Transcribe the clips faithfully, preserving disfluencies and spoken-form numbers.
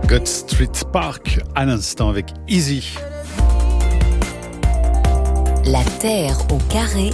God Street Park à l'instant avec Easy. La Terre au carré.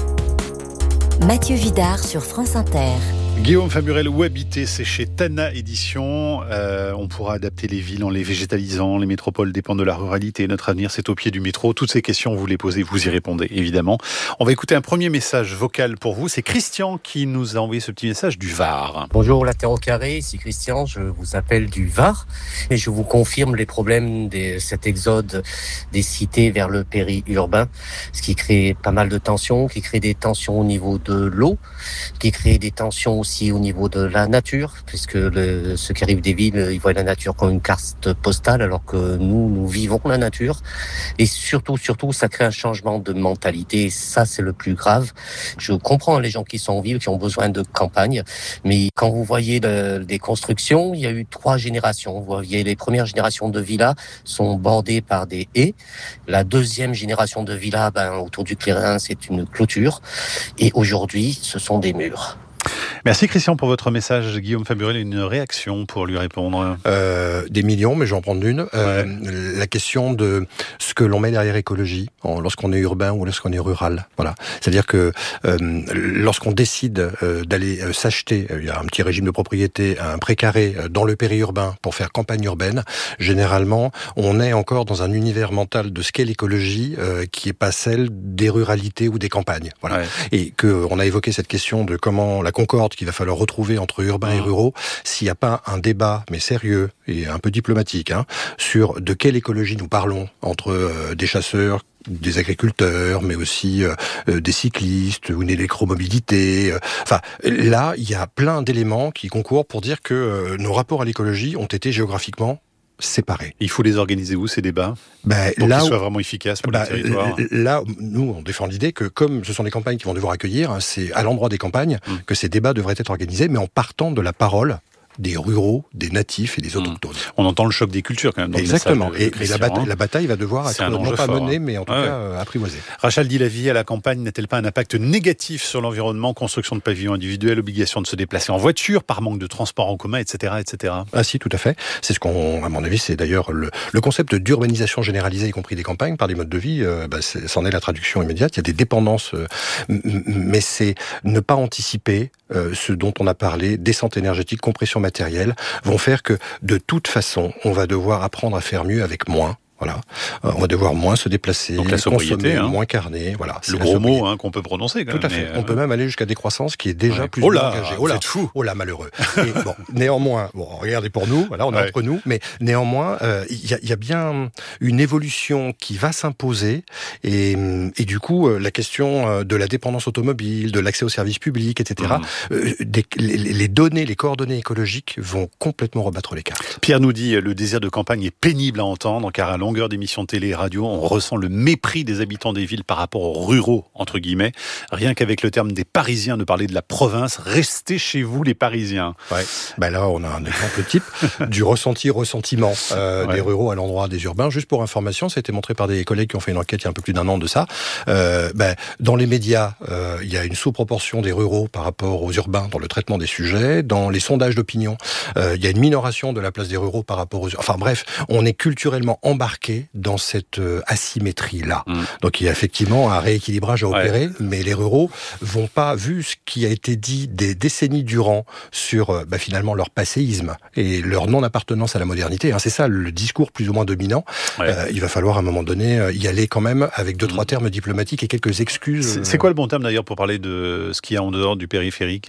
Mathieu Vidard sur France Inter. Guillaume Faburel, où habiter? C'est chez Tana Édition. Euh, on pourra adapter les villes en les végétalisant. Les métropoles dépendent de la ruralité. Notre avenir, c'est au pied du métro. Toutes ces questions, vous les posez, vous y répondez, évidemment. On va écouter un premier message vocal pour vous. C'est Christian qui nous a envoyé ce petit message du Var. Bonjour, la Terre au carré. Ici Christian, je vous appelle du Var. Et je vous confirme les problèmes de cet exode des cités vers le périurbain. Ce qui crée pas mal de tensions, qui crée des tensions au niveau de l'eau, qui crée des tensions aussi au niveau de la nature, puisque le, ceux qui arrivent des villes, ils voient la nature comme une carte postale, alors que nous, nous vivons la nature. Et surtout, surtout, ça crée un changement de mentalité. Et ça, c'est le plus grave. Je comprends les gens qui sont en ville, qui ont besoin de campagne, mais quand vous voyez le, des constructions, il y a eu trois générations. Vous voyez, les premières générations de villas sont bordées par des haies. La deuxième génération de villas, ben, autour du clairin, c'est une clôture. Et aujourd'hui, ce sont des murs. Merci Christian pour votre message. Guillaume Faburel, une réaction pour lui répondre. Euh, des millions, mais je vais en prendre une. Euh, ouais. La question de ce que l'on met derrière écologie, lorsqu'on est urbain ou lorsqu'on est rural. Voilà. C'est-à-dire que euh, lorsqu'on décide euh, d'aller euh, s'acheter, il y a un petit régime de propriété, un précaré euh, dans le périurbain pour faire campagne urbaine, généralement, on est encore dans un univers mental de ce qu'est l'écologie euh, qui est pas celle des ruralités ou des campagnes. Voilà. Ouais. Et que on a évoqué cette question de comment la concorde qu'il va falloir retrouver entre urbains et ruraux, s'il n'y a pas un débat, mais sérieux et un peu diplomatique, hein, sur de quelle écologie nous parlons entre euh, des chasseurs, des agriculteurs, mais aussi euh, des cyclistes ou une électromobilité. Euh, enfin, là, il y a plein d'éléments qui concourent pour dire que euh, nos rapports à l'écologie ont été géographiquement séparés. Il faut les organiser où, ces débats, ben, pour là qu'ils où, soient vraiment efficaces pour ben, les territoires? Là, nous, on défend l'idée que comme ce sont des campagnes qui vont devoir accueillir, hein, c'est à l'endroit des campagnes mmh. que ces débats devraient être organisés, mais en partant de la parole des ruraux, des natifs et des autochtones. Mmh. On entend le choc des cultures quand même dans Exactement. le message de, de et, et la, bataille, la bataille va devoir être non pas fort, menée, hein. mais en tout ouais. cas euh, apprivoisée. Rachel dit, la vie à la campagne n'a-t-elle pas un impact négatif sur l'environnement? Construction de pavillons individuels, obligation de se déplacer en voiture, par manque de transport en commun, et cetera, et cetera. Ah si, tout à fait. C'est ce qu'on, à mon avis, c'est d'ailleurs le, le concept d'urbanisation généralisée, y compris des campagnes, par des modes de vie, euh, bah, c'est, c'en est la traduction immédiate. Il y a des dépendances, euh, mais c'est ne pas anticiper euh, ce dont on a parlé, descente énergétique, compression matérielle, vont faire que, de toute façon, on va devoir apprendre à faire mieux avec moins. Voilà, euh, on va devoir moins se déplacer, donc la consommer, hein. moins carné. Voilà, le gros mot hein, qu'on peut prononcer. Quand Tout même, à fait. Mais, on euh... peut même aller jusqu'à décroissance, qui est déjà ouais. plus oh là, engagé. Oh là, vous êtes fou. Oh là, malheureux. Et bon, néanmoins, bon, regardez pour nous. Voilà, on est ouais. entre nous. Mais néanmoins, il euh, y, a, y a bien une évolution qui va s'imposer. Et, et du coup, euh, la question de la dépendance automobile, de l'accès aux services publics, et cetera. Mmh. Euh, des, les, les données, les coordonnées écologiques vont complètement rebattre les cartes. Pierre nous dit, le désir de campagne est pénible à entendre, car à longueur d'émissions de télé et radio, on ressent le mépris des habitants des villes par rapport aux ruraux, entre guillemets. Rien qu'avec le terme des Parisiens, de parler de la province, restez chez vous les Parisiens. Ouais. Ben là, on a un exemple type du ressenti-ressentiment euh, ouais. des ruraux à l'endroit des urbains. Juste pour information, ça a été montré par des collègues qui ont fait une enquête il y a un peu plus d'un an de ça. Euh, ben, dans les médias, euh, il y a une sous-proportion des ruraux par rapport aux urbains dans le traitement des sujets. Dans les sondages d'opinion, euh, il y a une minoration de la place des ruraux par rapport aux urbains. Enfin bref, on est culturellement embarqué dans cette cette asymétrie-là. Mmh. Donc il y a effectivement un rééquilibrage à opérer, ouais. mais les ruraux vont pas, vu ce qui a été dit des décennies durant sur bah, finalement leur passéisme et leur non-appartenance à la modernité, hein, c'est ça le discours plus ou moins dominant, ouais. euh, il va falloir à un moment donné y aller quand même avec deux, mmh. trois termes diplomatiques et quelques excuses. C'est, c'est quoi le bon terme d'ailleurs pour parler de ce qu'il y a en dehors du périphérique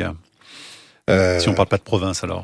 euh... Si on parle pas de province alors?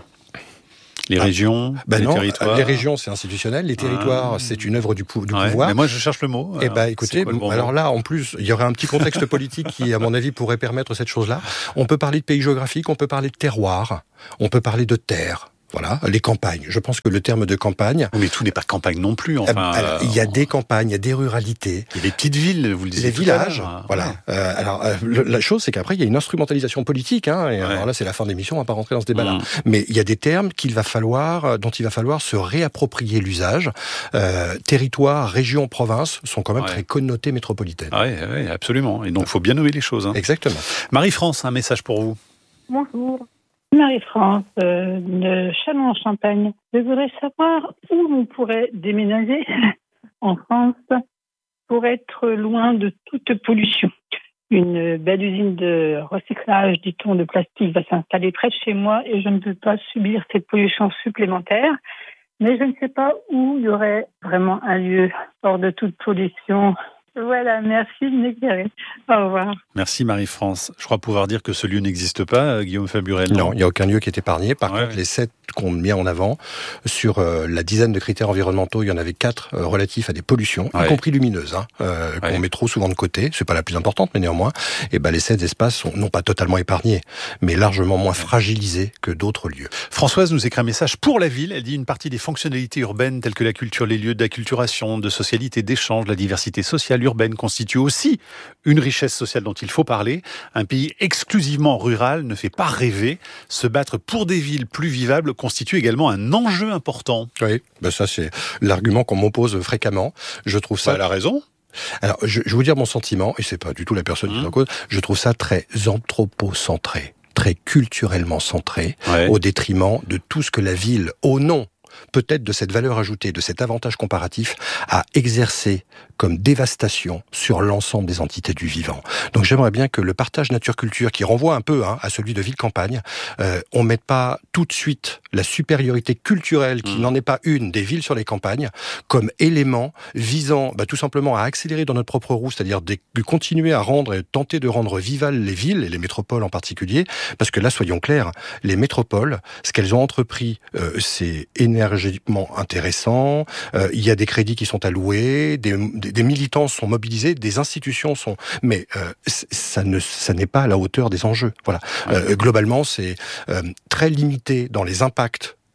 Les ah, régions, ben les non, territoires. Les régions, c'est institutionnel. Les territoires, ah, c'est une œuvre du, pou- du ouais, pouvoir. Mais moi, je cherche le mot. Eh ben, écoutez, bon alors mot là, en plus, il y aurait un petit contexte politique qui, à mon avis, pourrait permettre cette chose-là. On peut parler de pays géographiques, on peut parler de terroir, on peut parler de terre. Voilà, les campagnes. Je pense que le terme de campagne... Mais tout n'est pas campagne non plus, enfin... Alors, il y a des campagnes, il y a des ruralités. Il y a des petites villes, vous le disiez. Les tout villages, à l'heure. voilà. Ouais. Euh, alors, euh, le, la chose, c'est qu'après, il y a une instrumentalisation politique, hein, et ouais. alors là, c'est la fin de l'émission, on va pas rentrer dans ce débat-là. Mmh. Mais il y a des termes qu'il va falloir, dont il va falloir se réapproprier l'usage. Euh, territoire, région, province sont quand même ouais. très connotés métropolitaines. Oui, ouais, absolument. Et donc, il faut bien nommer les choses. Hein. Exactement. Marie-France, un message pour vous. Bonjour. Marie-France, euh, de Châlons-en-Champagne. Je voudrais savoir où on pourrait déménager en France pour être loin de toute pollution. Une belle usine de recyclage, dit-on, de plastique va s'installer près de chez moi et je ne veux pas subir cette pollution supplémentaire. Mais je ne sais pas où il y aurait vraiment un lieu hors de toute pollution. Voilà, merci de m'éclairer. Au revoir. Merci Marie-France. Je crois pouvoir dire que ce lieu n'existe pas, Guillaume Faburel. Non, il n'y a aucun lieu qui est épargné. Par ouais. contre, les sept qu'on met en avant, sur euh, la dizaine de critères environnementaux, il y en avait quatre euh, relatifs à des pollutions, ouais. y compris lumineuses, hein, euh, ouais. qu'on met trop souvent de côté. C'est pas la plus importante, mais néanmoins, et ben les sept espaces sont non pas totalement épargnés, mais largement moins fragilisés que d'autres lieux. Françoise nous écrit un message pour la ville. Elle dit une partie des fonctionnalités urbaines telles que la culture, les lieux d'acculturation, de socialité, d'échange, la diversité sociale urbaine constitue aussi une richesse sociale dont il faut parler. Un pays exclusivement rural ne fait pas rêver. Se battre pour des villes plus vivables constitue également un enjeu important. Oui, ben ça c'est l'argument qu'on m'oppose fréquemment. Je trouve ça... Bah, elle a raison. Alors, je, je vais vous dire mon sentiment, et c'est pas du tout la personne mmh. qui est en cause, je trouve ça très anthropocentré, très culturellement centré, ouais. au détriment de tout ce que la ville, au nom peut-être de cette valeur ajoutée, de cet avantage comparatif, à exercer comme dévastation sur l'ensemble des entités du vivant. Donc j'aimerais bien que le partage nature-culture, qui renvoie un peu hein, à celui de ville-campagne, euh, on mette pas tout de suite la supériorité culturelle, qui mmh. n'en est pas une, des villes sur les campagnes, comme élément visant bah, tout simplement à accélérer dans notre propre roue, c'est-à-dire de, de continuer à rendre et tenter de rendre vivales les villes, et les métropoles en particulier, parce que là, soyons clairs, les métropoles, ce qu'elles ont entrepris, euh, c'est énergétiquement intéressant, euh, il y a des crédits qui sont alloués, des, des, des militants sont mobilisés, des institutions sont... Mais euh, ça, ne, ça n'est pas à la hauteur des enjeux. Voilà. Ouais. Euh, globalement, c'est euh, très limité dans les impacts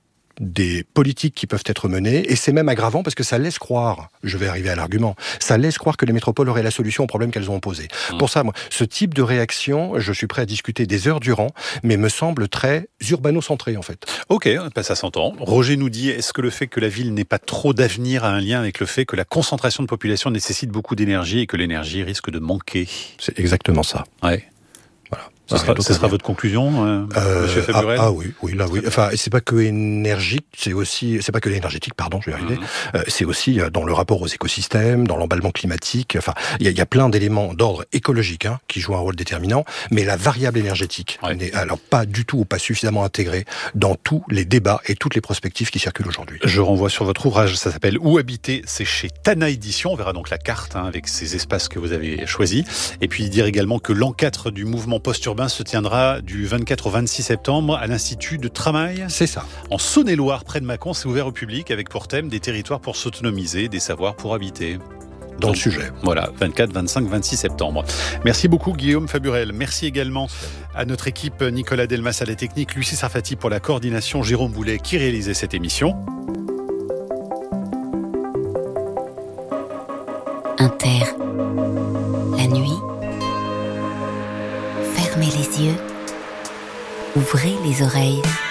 des politiques qui peuvent être menées, et c'est même aggravant parce que ça laisse croire, je vais arriver à l'argument, ça laisse croire que les métropoles auraient la solution aux problèmes qu'elles ont posés. Mmh. Pour ça, moi, ce type de réaction, je suis prêt à discuter des heures durant, mais me semble très urbano-centré, en fait. Ok, ça s'entend. Roger nous dit, est-ce que le fait que la ville n'ait pas trop d'avenir a un lien avec le fait que la concentration de population nécessite beaucoup d'énergie et que l'énergie risque de manquer? C'est exactement ça. Ouais. Voilà. Ce sera, ce sera votre conclusion, euh, euh, Monsieur Faburel? Ah, ah oui, oui, là oui. Enfin, c'est pas que énergique, c'est aussi, c'est pas que énergétique, pardon, je vais y arriver. Mmh. Euh, c'est aussi dans le rapport aux écosystèmes, dans l'emballement climatique. Enfin, il y a, y a plein d'éléments d'ordre écologique hein, qui jouent un rôle déterminant, mais la variable énergétique ouais. n'est alors pas du tout ou pas suffisamment intégrée dans tous les débats et toutes les prospectives qui circulent aujourd'hui. Je renvoie sur votre ouvrage, ça s'appelle Où habiter, c'est chez Tana Édition. On verra donc la carte hein, avec ces espaces que vous avez choisis. Et puis dire également que l'encadre du mouvement post-urbain se tiendra du vingt-quatre au vingt-six septembre à l'Institut de Tramail. C'est ça. En Saône-et-Loire, près de Mâcon, c'est ouvert au public avec pour thème des territoires pour s'autonomiser, des savoirs pour habiter. Dans Donc, le sujet. Voilà, vingt-quatre, vingt-cinq, vingt-six septembre. Merci beaucoup Guillaume Faburel. Merci également à notre équipe Nicolas Delmas à la technique, Lucie Sarfati pour la coordination, Jérôme Boulet qui réalisait cette émission. Inter. La nuit. Fermez les yeux. Ouvrez les oreilles.